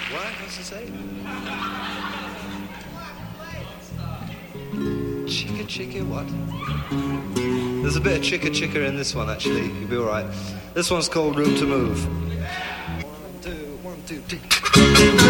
What? What's it say? Chicka chicka what? There's a bit of chicka chicka in this one, actually. You'll be alright. This one's called Room to Move. 1, 2, 1, 2, 3.